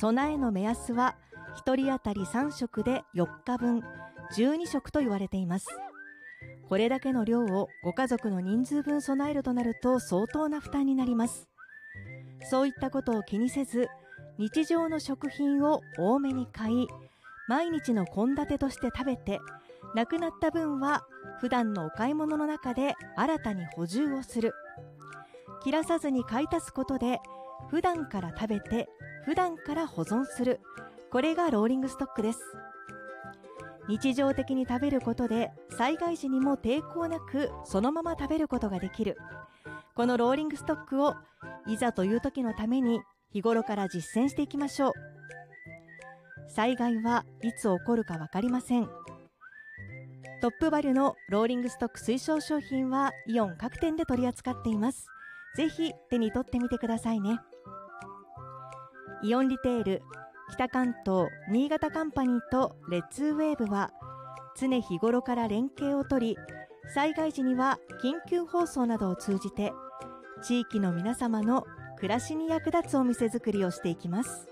備えの目安は1人当たり3食で4日分12食と言われています。これだけの量をご家族の人数分備えるとなると相当な負担になります。そういったことを気にせず、日常の食品を多めに買い、毎日の献立として食べて、なくなった分は普段のお買い物の中で新たに補充をする。切らさずに買い足すことで、普段から食べて普段から保存する。これがローリングストックです。日常的に食べることで災害時にも抵抗なくそのまま食べることができる。このローリングストックをいざという時のために日頃から実践していきましょう。災害はいつ起こるか分かりません。トップバリュのローリングストック推奨商品はイオン各店で取り扱っています。ぜひ手に取ってみてくださいね。イオンリテール北関東新潟カンパニーとレッツウェーブは常日頃から連携を取り、災害時には緊急放送などを通じて地域の皆様の暮らしに役立つお店づくりをしていきます。